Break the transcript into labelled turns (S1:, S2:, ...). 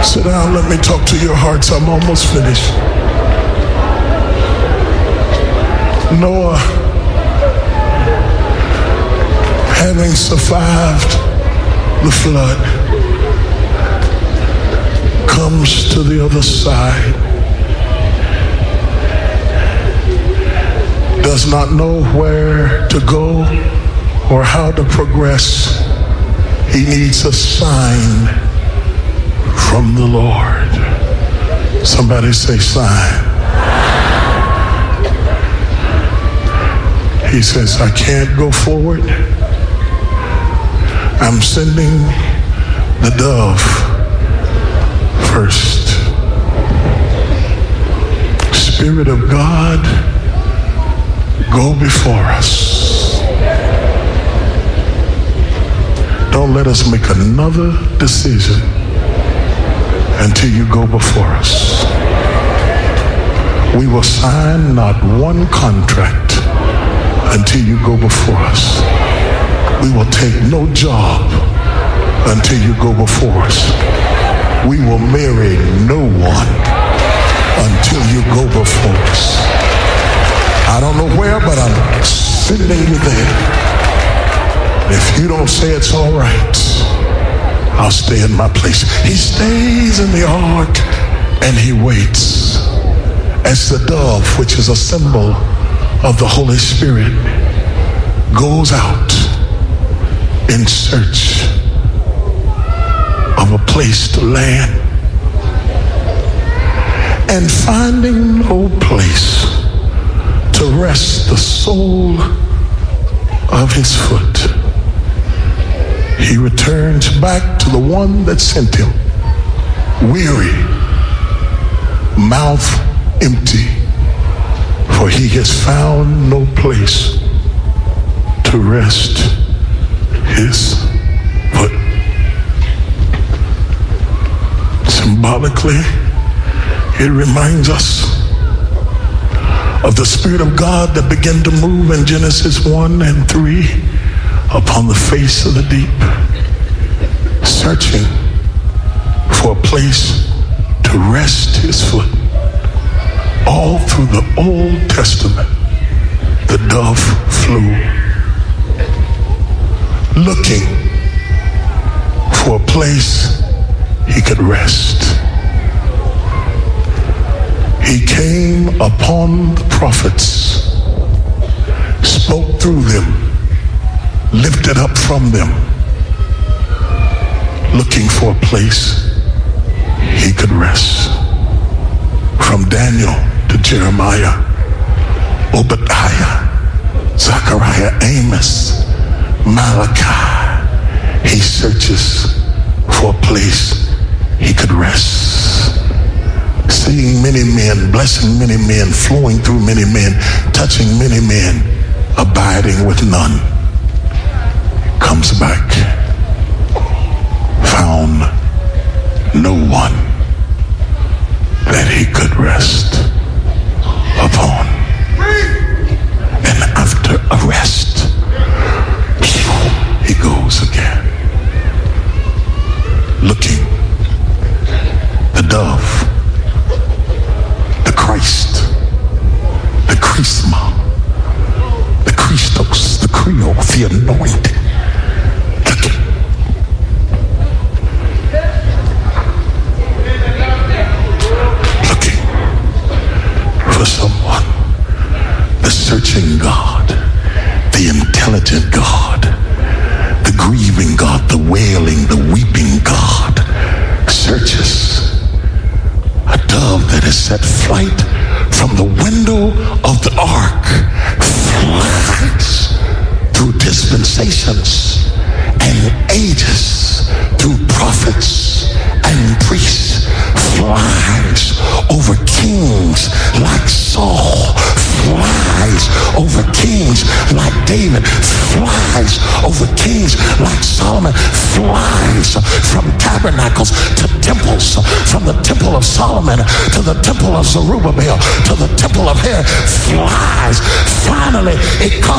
S1: Sit down, let me talk to your hearts. I'm almost finished. Noah, having survived the flood, comes to the other side, does not know where to go or how to progress. He needs a sign from the Lord. Somebody say sign. He says, I can't go forward. I'm sending the dove first. Spirit of God, go before us. Don't let us make another decision until you go before us. We will sign not one contract until you go before us. We will take no job until you go before us. We will marry no one until you go before us. I don't know where, but I'm sending you there. If you don't say it's all right, I'll stay in my place. He stays in the ark and he waits as the dove, which is a symbol of the Holy Spirit, goes out in search of a place to land, and finding no place to rest the sole of his foot, he returns back to the one that sent him, weary, mouth empty, for he has found no place to rest his foot. Symbolically, it reminds us of the Spirit of God that began to move in Genesis 1 and 3 upon the face of the deep, searching for a place to rest his foot. All through the Old Testament, the dove flew, looking for a place he could rest. He came upon the prophets, spoke through them, lifted up from them, looking for a place he could rest. From Daniel to Jeremiah, Obadiah, Zechariah, Amos, Malachi, he searches for a place he could rest. Seeing many men, blessing many men, flowing through many men, touching many men, abiding with none. Comes back, found no one that he could rest upon. And after a rest, he goes again, looking. The dove, the Christ, the Chrisma, the Christos, the Creole, the anointed, looking for someone. The searching God, the intelligent God, the grieving God, the wailing, the weeping God, searches a dove that has set flight from the window of the ark, flies through dispensations and ages, through prophets and priests, flies over kings like Saul, flies over kings like David, flies over kings like Solomon, flies from tabernacles to temples, from the temple of Solomon to the temple of Zerubbabel to the temple of Herod, flies. Finally, it comes